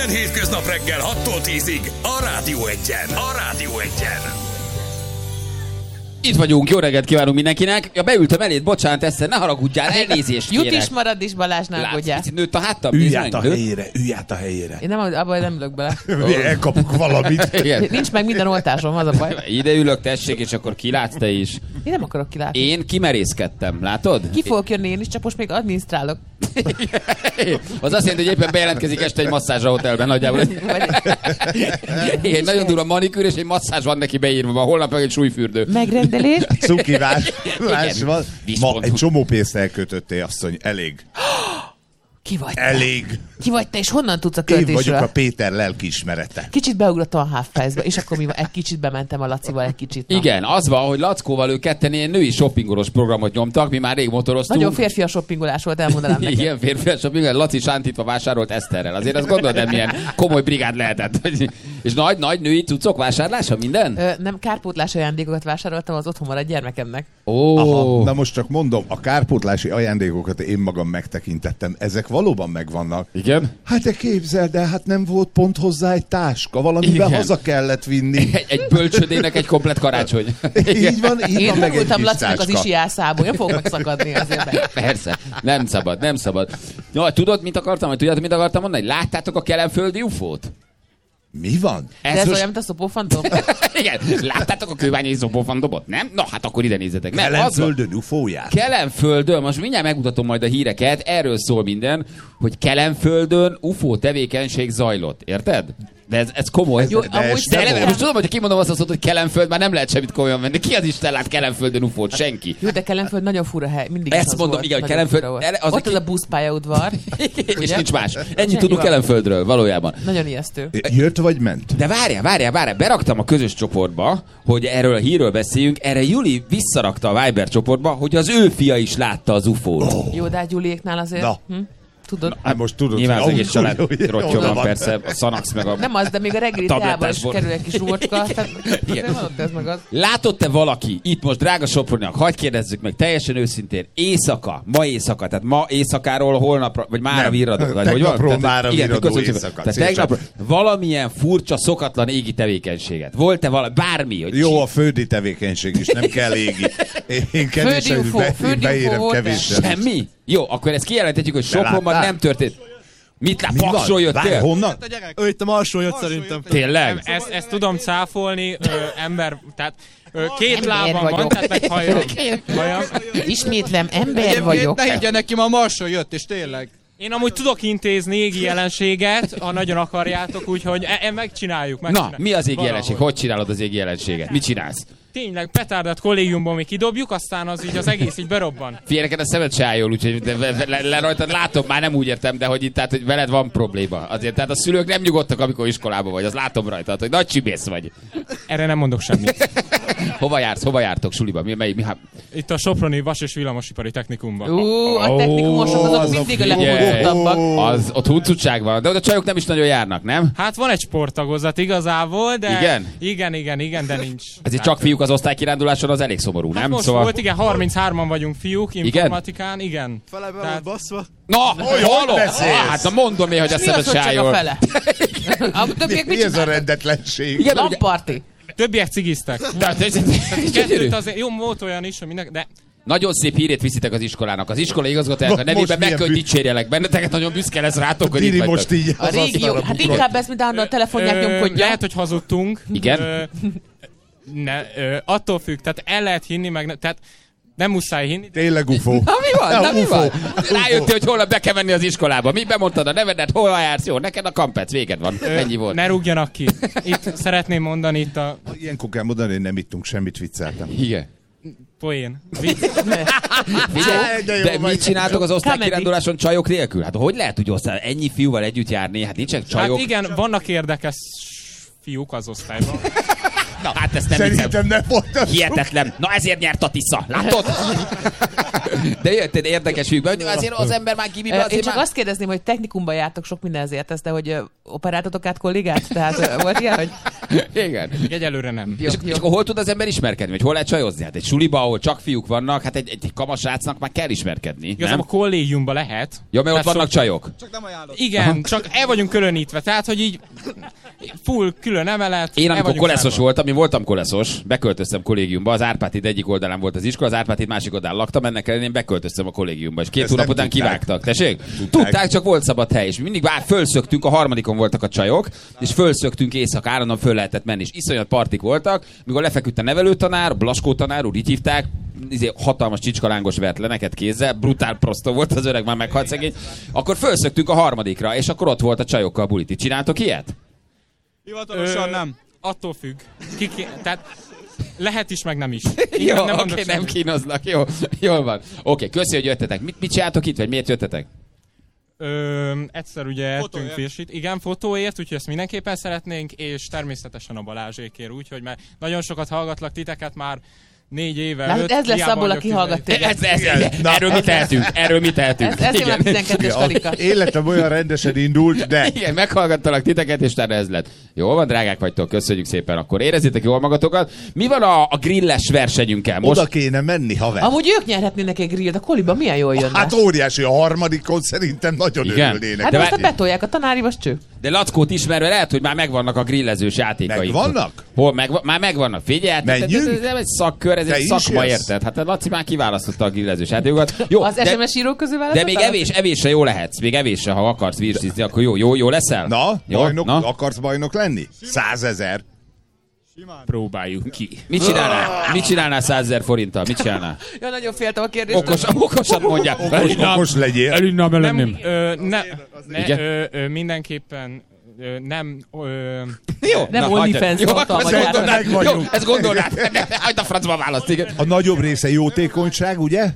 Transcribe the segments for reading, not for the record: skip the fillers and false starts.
Minden hétköznap reggel 6-tól 10-ig a Rádió Egyen. Itt vagyunk, jó reggelt kívánunk mindenkinek. Ja, beültem eléd, bocsánat, Eszter, ne haragudjál, elnézést kérek. Jut is marad is, Balázs, ne aggódjál. Látsz, nőtt a háttam? Ülj át a helyére. Én abban nem ülök bele. Elkapok valamit. Igen. Nincs meg minden oltásom, az a baj. Ide ülök, tessék, és akkor kilátsz te is. Én nem akarok kilátni. Én kimerészkedtem, látod? Ki fogok jönni én is, csak most még adminisztrálok. Az azt jelenti, hogy éppen bejelentkezik este egy masszázs a hotelben nagyjából. Egy nagyon durva manikűr, és egy masszázs van neki beírva, ma holnap meg egy súlyfürdő. Megrendelés. Cukivás van. Ma egy csomó pénzt elkötöttél, asszony. Elég. Ki vagy te? Elég. Ki vagy te, és honnan tudsz a Én vagyok költésről? a Péter lelkiismerete. Kicsit beugrottam a Half-Price-ba, és akkor mi van? Egy kicsit bementem a Lacival, egy kicsit. Na. Igen, az van, hogy Lackóval ők ketten ilyen női shoppingolós programot nyomtak, mi már rég motoroztunk. Nagyon férfias shoppingolás volt, elmondanám neked. Igen, férfias shoppingolás, Laci sántítva vásárolt Eszterrel. Azért azt gondolod, nem milyen komoly brigád lehetett. És nagy női cuccok vásárlása, minden? Nem, kárpótlás ajándékokat vásároltam az otthon maradt gyermekemnek. Aha, na most csak mondom, a kárpótlási ajándékokat én magam megtekintettem. Ezek valóban megvannak. Igen? Hát de képzeld el, hát nem volt pont hozzá egy táska, valamivel Igen. haza kellett vinni. Egy bölcsödének egy komplet karácsony. Így van, Én meg egy voltam kis Lacinak az táska. isiászából, nem fogok megszakadni azért. Persze, nem szabad. No, tudod, mit akartam mondani? Láttátok a kelenföldi UFO-t? Mi van? De ez olyan, mint a szopófantom? Igen, láttátok a kőbányai szopófantobot, nem? Na, hát akkor ide nézzetek. Nem, az van. Kelenföldön UFO-ját? Kelenföldön, most mindjárt megmutatom majd a híreket, erről szól minden, hogy Kelenföldön UFO tevékenység zajlott, érted? De ez komoly. Jó, De amúgy most szerintem- tudom, hogy kimondom azt a szót, hogy Kelenföld, már nem lehet semmit komolyan venni. Ki az Isten lát Kelenföldön UFO-t? Senki. Jó, de Kelenföld nagyon fura hely. Mindig Ezt is az mondom, volt. igen, hogy Nagyon Kelenföld- fura volt. az Ott a az a buszpályaudvar. És Ugye? nincs más. Ennyit Ennyi tudunk van. Kelenföldről, valójában. Nagyon ijesztő. Jött vagy ment? De várjál, beraktam a közös csoportba, hogy erről a hírről beszéljünk, erre Juli visszarakta a Viber csoportba, hogy az ő fia is látta az UFO-t. Jó, de hát Gyuliéknál azért. Na. Tudod? Hát most tudod, Nyilván az hogy egész család rottyol van van. persze, a Szanax meg a... Nem az, de még a reggeli teába Tablettás is bor. kerül egy kis rumocska. Tehát Igen. nem adott ez meg az. Látott-e valaki, itt most drága Soproniak, hagyj kérdezzük meg teljesen őszintén, ma éjszaka, tehát ma éjszakáról holnapra, vagy mára Nem. virradó, vagy hogy van? Tegnapról Tehát, mára igen, virradó köszönjük szépen. éjszaka. Tehát Szépen. tegnap valamilyen furcsa, szokatlan égi tevékenységet. Volt-e bármi? Hogy Jó a földi tevékenység is, nem kell égi. Én kevéssel UFO, földi beérem UFO volt-e? kevéssel. Semmi? Jó, akkor ezt kijelenthetjük, hogy Sopronban láttál? nem történt. Mit lát? Mi van? Paksról Várj, jöttél? honnan? Ő itt a Marsról jött szerintem. Tényleg? Ezt tudom cáfolni, ember, tehát két Ember lábam van, vagyok. tehát meg hajam. Ismétlem, ember vagyok. Ne higgyen neki, ma a Marsról jött, és tényleg. Én amúgy tudok intézni égi jelenséget, ha nagyon akarjátok, úgyhogy megcsináljuk. Na, mi az égi Valahogy. jelenség? Hogy csinálod az égi jelenséget? Mit csinálsz? Tényleg, petárdat kollégiumból mi kidobjuk, aztán az így az egész így berobban. Figyelj, neked a szemed se áll jól, úgyhogy le rajtad látom, már nem úgy értem, de hogy itt tehát, hogy veled van probléma. Azért, tehát a szülők nem nyugodtak, amikor iskolában vagy, az látom rajtad, hogy nagy csibész vagy. Erre nem mondok semmit. Hova jártok suliba? Itt a Soproni Vas- és Villamosipari Technikumban. A technikumosok azok azok mindig a figyelj. legfontosabbak. Az ott huncutság van, de oda csajok nem is nagyon járnak, nem? Hát van egy sporttagozat igazából, de... Igen? Igen, de nincs. Ezért csak fiúk az osztálykiránduláson, az elég szomorú, Hát nem? most volt, igen, 33-an vagyunk fiúk, informatikán, igen. Fele be Tehát- volt basszva. Na, halló! beszélsz? Hát na mondom én, hogy a Mi az, szemed hogy se áll csak a jól. fele? A többiek mit Mi ez a csinálnak? rendetlenség? Igen, ugye- Lamparti. Többiek cigiztek. Gyönyörű. Kettőt azért, jó, volt olyan is, hogy minden, de Nagyon szép hírét viszitek az iskolának. Az iskola igazgatójának a Most nevében meg milyen kell, hogy dicsérjelek benneteket, nagyon büszke lesz rátok, hogy itt Diri vagytok. most így A régió. Hát inkább ez, mint állandóan a telefonját nyomkodja. lehet, hogy hazudtunk. Igen? Attól függ, tehát el lehet hinni, meg tehát nem muszáj hinni. Tényleg UFO. Na mi van? Na mi UFO. van? Rájöttél, hogy holnap be kell menni az iskolába. Mi bemondtad a nevedet, hol jársz? Jó, neked a kampec, véged van. Ennyi volt. Ne rúgjanak ki. Itt szeretném mondani itt a Ilyenkor kell mondani, hogy nem ittunk semmit, vicceltem. Igen. poén. De mit csináltok az osztálykiránduláson csajok nélkül? Hát hogy lehet úgy osztály? Ennyi fiúval együtt járni? Hát nincsenek csajok. Hát igen, vannak érdekes fiúk az osztályban. Na, hát ezt nem Szerintem ne folytassuk. hihetetlen. Na ezért nyert a Tisza. Látod? De jöttél érdekes ügyben. Azért az ember már kibíbe. Én csak azt kérdezném, hogy technikumban jártok sok mindenhez értesz, de hogy operáltatok át kollégát? Tehát volt ilyen, hogy... Igen. Egyelőre nem. Jó, És akkor hol tud az ember ismerkedni? Vagy hol lehet csajozni? Hát egy suliba, ahol csak fiúk vannak, hát egy kamasrácnak már kell ismerkedni. Igazából a kollégiumban lehet. Ja, mert ott Tehát vannak csajok. Igen, csak el vagyunk különítve. Tehát, hogy így full külön emelet. Én el amikor vagyunk koleszos zárva. voltam, én voltam koleszos, beköltöztem kollégiumba, az Árpád egyik oldalán volt az iskola, az Árpád másik oldalán laktam, ennek ellenére én beköltöztem a kollégiumba, és 2 Ezt hónap nem után tudták. kivágtak. Tessék? Tudták, csak volt szabad hely, és mindig fölszöktünk, a harmadikon voltak a csajok, és fölszöktünk éjszaka, állandóan föl lehetett menni, és iszonyat partik voltak, mikor lefeküdt a nevelőtanár, Blaskó tanár úr, így hívták, hatalmas csicskalángos vert le neked kézzel, brutál prostó volt az öreg, már meghalt szegény, akkor fölszöktünk a harmadikra, és akkor ott volt a csajokkal bulit. Csináltok ilyet? Hivatalosan nem. Attól függ. Tehát lehet is, meg nem is. Jó, nem mondok oké, nem semmit. kínoznak, jó, jól van. Oké, köszi, hogy jöttetek. Mit csináltok itt, vagy miért jöttetek? Egyszer ugye ettünk Fotóért. férsit. Igen, fotóért, úgyhogy ezt mindenképpen szeretnénk, és természetesen a Balázsékért, úgyhogy mert nagyon sokat hallgatlak titeket már 4 éve. Látod, 5, ez lesz hiába abból, vagyok aki hallgat 11. téged. Erről mi tehetünk, erről mi tehetünk. Ez jön a 12-es karika. Életem olyan rendesen indult, de Igen, meghallgattalak titeket, és utána ez lett. Jól van, drágák vagytok, köszönjük szépen akkor. Érezzétek jól magatokat. Mi van a grilles versenyünkkel most? oda kéne menni, haver. Amúgy ők nyerhetnének egy grillt, a koliba milyen jól jönne. Hát óriási, a harmadikon szerintem nagyon Igen. örülnének. Hát de most várj- betolják a tanári, most cső. De Lackót ismerve lehet, hogy már megvannak a grillezős játékaik. Megvannak? Hol? Már megvannak. Figyelj, hát Menjünk? ez nem egy szakkör, ez Te egy is szakma, jössz? érted? Hát a Laci már kiválasztotta a grillezős játékokat. Jó, Az SMS írók közül de választottál? még evésre jó lehetsz. Még evésre, ha akarsz virsizni, akkor jó leszel? Na, jó? bajnok, Na? akarsz bajnok lenni? 100 000. Próbáljuk ki. Mit csinálnál 100 000 forinttal? Mit csinálnál? Ja, nagyon féltem a kérdést. Okosan mondja. Okos legyél. Elinnám Nem, Igen? mindenképpen nem... Jó, Nem na, OnlyFans hagyjad. Jó, hatalmat ezt járt. gondolnád. Meg vagyunk. Jó, ezt gondolnád. Hagyd a francba választ, igen. A nagyobb része jótékonyság, ugye?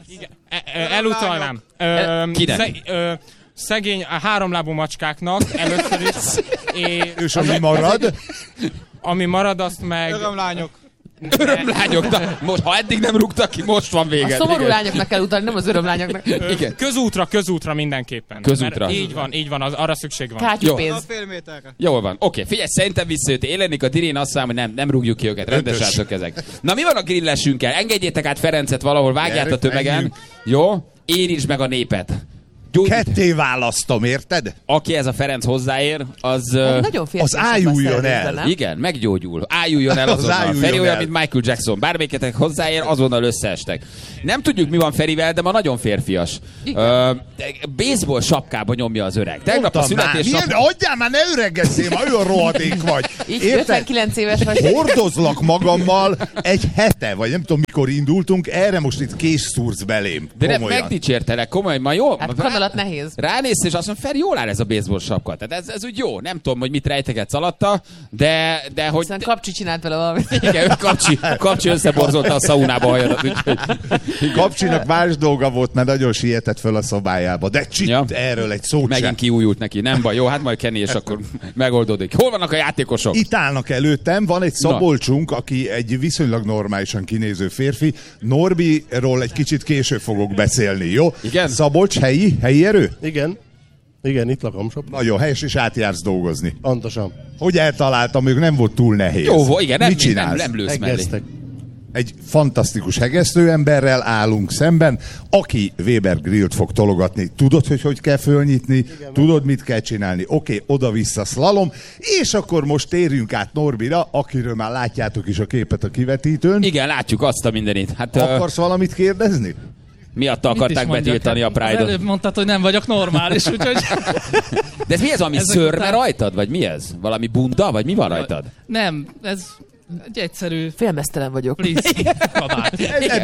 elutalnám. Kinek? Szegény a 3 lábú macskáknak először is. És ami marad? Ami marad, azt meg... Örömlányok. Örömlányok, na, most, ha eddig nem rúgtak ki, most van A vége. szomorú Igen. lányoknak kell utalni, nem az örömlányoknak. Igen. Közútra mindenképpen. Közútra. Mert így van, arra szükség van. Jó. A Kátyúpénz. fél méterre. Jól van. Oké, figyelj, szerintem visszajött. Élenik a dirén, azt mondom, hogy nem rúgjuk ki őket. Rendes Ötös. srácok ezek. Na mi van a grillesünkkel? Engedjétek át Ferencet valahol, vágját a Gyerek, tömegen. menjünk. Jó? Érintsd meg a népet. Gyógyít. Ketté választom, érted? Aki ez a Ferenc hozzáér, az... Nagyon féltem. az ájuljon el. Igen, meggyógyul. Ájuljon el azonnal. ájuljon Feri olyan, el. mint Michael Jackson. Bármelyiket hozzáér, azonnal összeestek. Nem tudjuk, mi van Ferivel, de ma nagyon férfias. Baseball sapkába nyomja az öreg. Tegnap a Mondtam már, születésnap... milyen, adjál már, ne öregezzél, már olyan rohadék vagy. Így Érted? 59 éves vagy. Hordozlak magammal egy hete, vagy nem tudom mikor indultunk, erre most itt kés szúrsz belém. De nem, Komolyan. megdicsértelek, komolyan, ma jó? Hát kanalat nehéz. Ránézsz, és azt mondom, Feri, jól áll ez a baseball sapka. Tehát ez úgy jó. Nem tudom, hogy mit rejtegetsz alatta, de hogy... Aztán Kapcsi csinált vele valamit. Igen, kapcsi összeborzolta a szaunába a hajadat, úgyhogy... Kapcsinak más dolga volt, mert nagyon sietett föl a szobájába. De csitt, Ja. erről egy szót Megint sem. kiújult neki. Nem baj, jó, hát majd Kenny, és akkor megoldódik. Hol vannak a játékosok? Itt állnak előttem, van egy Szabolcsunk, aki egy viszonylag normálisan kinéző férfi. Norbiról egy kicsit később fogok beszélni, jó? Igen? Szabolcs, helyi erő? Igen, itt lakom sok. Nagyon helyes, és átjársz dolgozni. Pontosan. Hogy eltaláltam, ők nem volt túl nehéz. Jó, igen, Mit nem csinálsz? lősz mellé. Egeztek. Egy fantasztikus hegesztő emberrel állunk szemben, aki Weber grillt fog tologatni. Tudod, hogy kell fölnyitni? Igen, tudod, mit kell csinálni? Oké, oda-vissza szlalom, és akkor most térjünk át Norbira, akiről már látjátok is a képet a kivetítőn. Igen, látjuk azt a mindenit. Hát Akarsz valamit kérdezni? miatta akarták betiltani a Az Pride-ot. előbb mondtad, hogy nem vagyok normális, úgyhogy De ez mi ez, ami Ezek szörme után- rajtad? Vagy mi ez? Valami bunda? Vagy mi van rajtad? nem, ez egy egyszerű Félmeztelen vagyok. fleece kabát.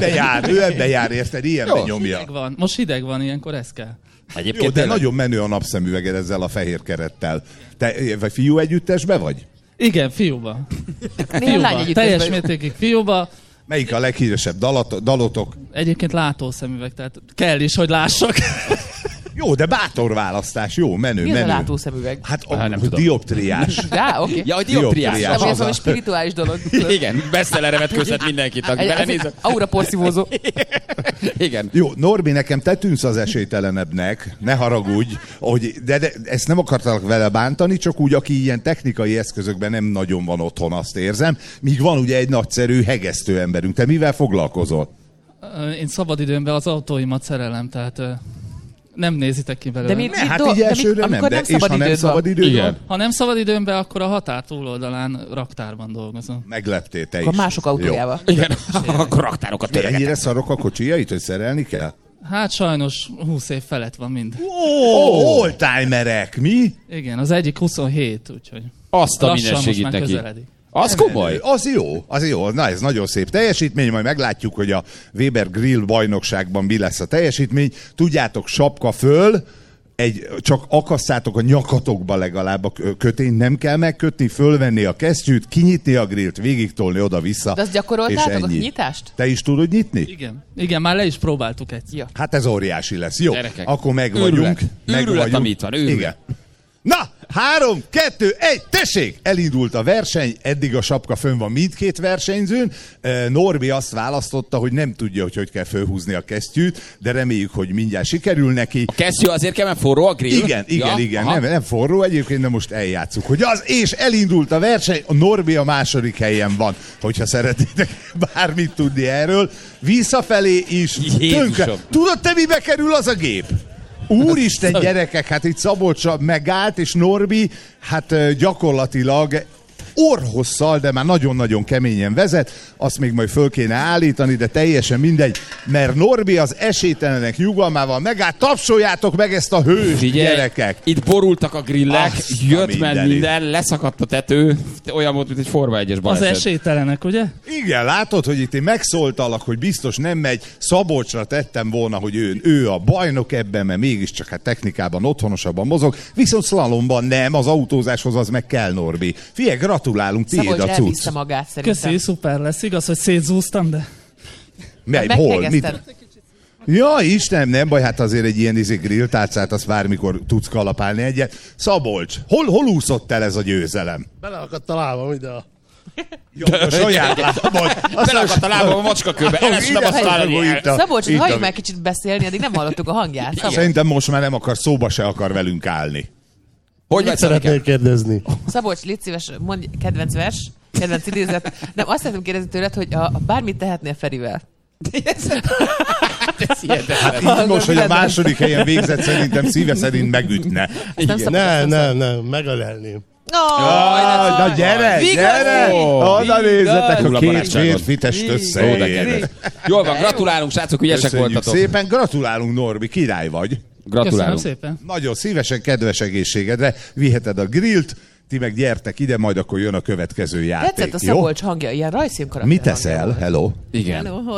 Ő ebbe jár, érted? Ilyenben Jó. nyomja. Hideg van. Most hideg van, ilyenkor ez kell. Egyébként Jó, de tényleg? nagyon menő a napszemüveged ezzel a fehér kerettel. Te vagy fiú együttesbe vagy? Igen, fiúba. Néha lány együtt Teljes vagyok. mértékig fiúba. Melyik a leghíresebb dalotok? Egyébként látószemüveg, tehát kell is, hogy lássak. Jó, de bátor választás, jó, menő, Mi az menő. a látószemüveg? Hát Nem tudom. dioptriás. Ja, oké. Ja, hogy dioptriás. Dioptriás. Nem, az ez a- egy spirituális dolog. Igen, bestsellerre vetközhet mindenkit, aki belenézett. Aura porszívózó. Igen. Jó, Norbi, nekem te tűnsz az esélytelenebbnek, ne haragudj, hogy, de ezt nem akartalak vele bántani, csak úgy, aki ilyen technikai eszközökben nem nagyon van otthon, azt érzem, míg van ugye egy nagyszerű hegesztő emberünk. Te mivel foglalkozol? Én szabadidőmben az autóimat szerelem, tehát nem nézitek ki belőle. De mi- Ne, hát így elsőre nem, amikor de nem és ha szabad nem időd van. szabad időd Igen. van, Ha nem szabad időmben, akkor a határ túloldalán raktárban dolgozom. megleptél te is. Akkor mások autójával. Igen, akkor raktárokat Jó. töreget. Ennyire szarok a kocsijait, hogy szerelni kell? Hát sajnos 20 év felett van mind. Oldtimerek, mi? Igen, az egyik 27, úgyhogy Azt a lassan most minőségét már neki. közeledik. Az komoly. Az jó. Na, ez nagyon szép teljesítmény, majd meglátjuk, hogy a Weber Grill bajnokságban mi lesz a teljesítmény. Tudjátok, sapka föl, csak akasszátok a nyakatokba legalább a kötényt, nem kell megkötni, fölvenni a kesztyűt, kinyitni a grillt, végigtolni oda-vissza. De azt gyakoroltátok, és a ennyi. nyitást? Te is tudod nyitni? Igen, már le is próbáltuk egyszer. Ja. Hát ez óriási lesz. Jó, Gyerekek, akkor meg őrület. vagyunk. Őrület, ami itt van, őrület. Igen. Na, 3, 2, 1, tessék! Elindult a verseny, eddig a sapka fönn van mindkét versenyzőn. Norbi azt választotta, hogy nem tudja, hogy kell fölhúzni a kesztyűt, de reméljük, hogy mindjárt sikerül neki. A kesztyű azért kell, mert forró a grill? Igen, aha. nem forró egyébként, de most eljátszuk, hogy az, és elindult a verseny, a Norbi a második helyen van, hogyha szeretnétek bármit tudni erről. Visszafelé is Jézusom. tönkre. Tudod te, mibe kerül az a gép? Úristen, gyerekek, hát itt Szabolcs megállt, és Norbi, hát gyakorlatilag orrhosszal, de már nagyon-nagyon keményen vezet, azt még majd föl kéne állítani, de teljesen mindegy, mert Norbi az esélytelenek nyugalmával megállt, tapsoljátok meg ezt a hőst, gyerekek! Itt borultak a grillek, Azt a jött meg mindenit. minden, leszakadt a tető, olyan volt, mint egy Forma 1-es Az baleset. esélytelenek, ugye? Igen, látod, hogy itt én megszóltalak, hogy biztos nem megy, Szabolcsra tettem volna, hogy ő a bajnok ebben, mert mégiscsak hát technikában otthonosabban mozog, viszont szlalomban nem, az autózáshoz az meg kell, Norbi. Figyelj, gratulálunk, tiéd Szabolcs a cucc. elviszte magát szerintem. Köszi, szuper lesz. Igaz, hogy szétzúztam, de... Mely, hol? Mit? Meghegezted. Ja, Istenem, nem baj, hát azért egy ilyen grilltárcát, azt bármikor tudsz kalapálni egyet. Szabolcs, hol úszott el ez a győzelem? Beleakadt a lábam ide a... A saját lábad. Belakadt a lábam a macskakőbe, elestem Ide azt már, fogom hogy itt a- Szabolcs, itt halljuk a- meg kicsit beszélni, addig nem hallottuk a hangját. Szabolcs, Szerintem most már nem akar, szóba se akar velünk állni. hogy Mit vagy Szabika? szeretnél kérdezni? Szabolcs, légy szíves, mondj kedvenc vers, kedvenc idézet. Nem, azt szeretném kérdezni tőled, hogy bármit tehetnél Ferivel. Ez hihetetlen. Így most, hogy a mi lenne? második helyen végzett, szerintem szíve szerint megütne. Nem szabad. Nem, megölelném. Na gyere, Vigasz! gyere! Oda nézzetek, Nulla a két barátságot. férfi test Ó, de összeér. kedves. Jól van, gratulálunk, srácok, ügyesek Köszönjük voltatok. szépen, gratulálunk, Norbi, király vagy. Köszönöm Gratulálunk. szépen. Nagyon szívesen, kedves egészségedre viheted a grillt, ti meg gyertek ide, majd akkor jön a következő játék. Tetszett a jó? Szabolcs hangja, ilyen rajzfilm karakter Mit teszel? Hello? Igen. Hello.